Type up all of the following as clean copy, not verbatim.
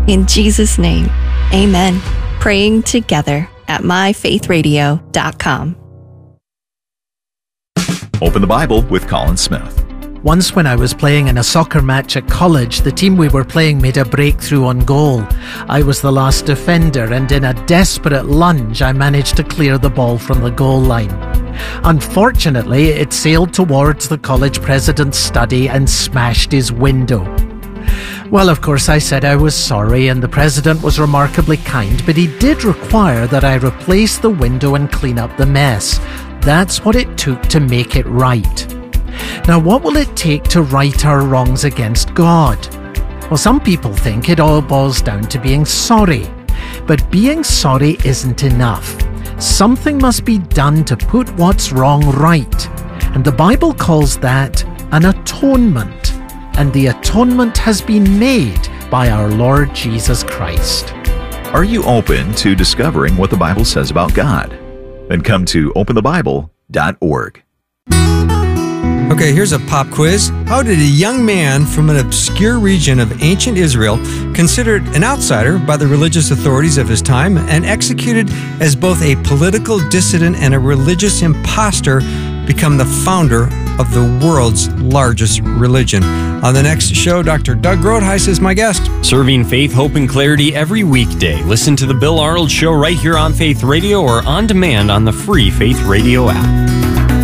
In Jesus' name, amen. Praying together at myfaithradio.com. Open the Bible with Colin Smith. Once when I was playing in a soccer match at college, the team we were playing made a breakthrough on goal. I was the last defender, and in a desperate lunge, I managed to clear the ball from the goal line. Unfortunately, it sailed towards the college president's study and smashed his window. Well, of course, I said I was sorry, and the president was remarkably kind, but he did require that I replace the window and clean up the mess. That's what it took to make it right. Now, what will it take to right our wrongs against God? Well, some people think it all boils down to being sorry. But being sorry isn't enough. Something must be done to put what's wrong right. And the Bible calls that an atonement. And the atonement has been made by our Lord Jesus Christ. Are you open to discovering what the Bible says about God? Then come to openthebible.org. Okay, here's a pop quiz. How did a young man from an obscure region of ancient Israel, considered an outsider by the religious authorities of his time and executed as both a political dissident and a religious impostor, become the founder of the world's largest religion? On the next show, Dr. Doug Groothuis is my guest. Serving faith, hope, and clarity every weekday. Listen to The Bill Arnold Show right here on Faith Radio or on demand on the free Faith Radio app.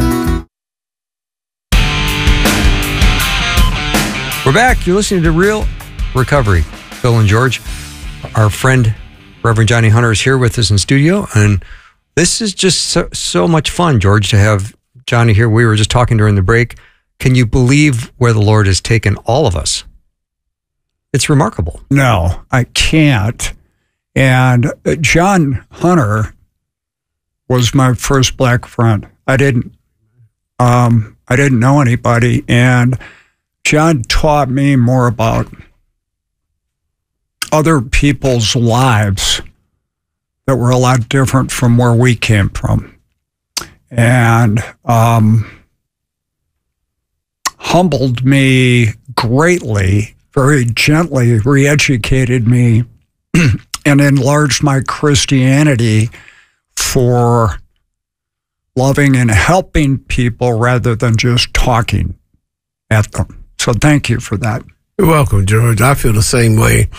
We're back. You're listening to Real Recovery. Bill and George, our friend Reverend Johnny Hunter is here with us in studio, and this is just so much fun, George, to have Johnny here. We were just talking during the break. Can you believe where the Lord has taken all of us? It's remarkable. No, I can't. And John Hunter was my first black friend. I didn't know anybody, and John taught me more about other people's lives that were a lot different from where we came from. And humbled me greatly, very gently re-educated me, and enlarged my Christianity for loving and helping people rather than just talking at them. So thank you for that. You're welcome, George. I feel the same way.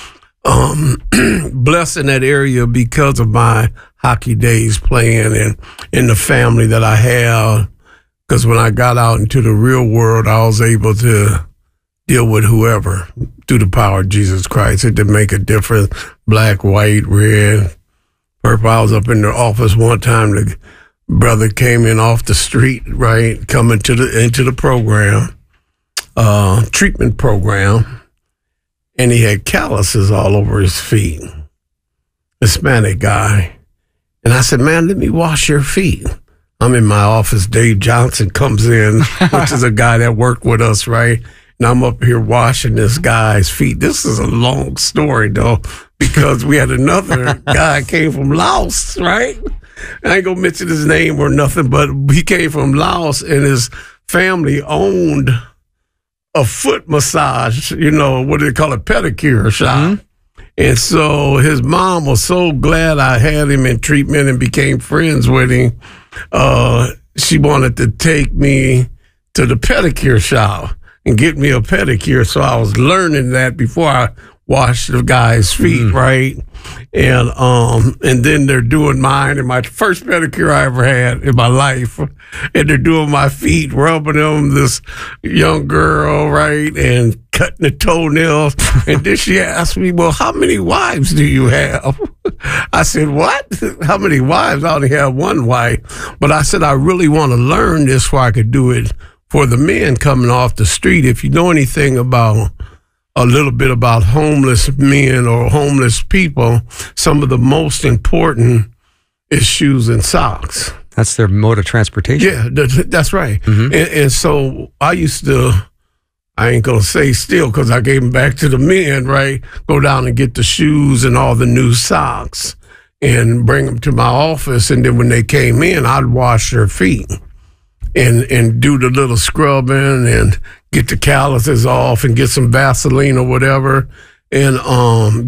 Blessed in that area because of my hockey days playing and in the family that I have. Because when I got out into the real world, I was able to deal with whoever through the power of Jesus Christ. It didn't make a difference. Black, white, red, purple. I was up in the office one time. The brother came in off the street, right, coming into the program. Treatment program, and he had calluses all over his feet. Hispanic guy. And I said, man, let me wash your feet. I'm in my office. Dave Johnson comes in, which is a guy that worked with us, right? And I'm up here washing this guy's feet. This is a long story, though, because we had another guy came from Laos, right? I ain't gonna mention his name or nothing, but he came from Laos, and his family owned a foot massage, what do they call it, pedicure shop. Mm-hmm. And so his mom was so glad I had him in treatment and became friends with him. She wanted to take me to the pedicure shop and get me a pedicure. So I was learning that before I washed the guy's feet, right? And then they're doing mine, and my first pedicure I ever had in my life. And they're doing my feet, rubbing them, this young girl, right? And cutting the toenails. And then she asked me, well, how many wives do you have? I said, what? How many wives? I only have one wife. But I said, I really want to learn this so I could do it for the men coming off the street. If you know anything about a little bit about homeless men or homeless people, some of the most important is shoes and socks. That's their mode of transportation. Yeah, that's right. Mm-hmm. And so I used to, I ain't going to say still because I gave them back to the men, right? Go down and get the shoes and all the new socks and bring them to my office. And then when they came in, I'd wash their feet and do the little scrubbing and get the calluses off and get some Vaseline or whatever. And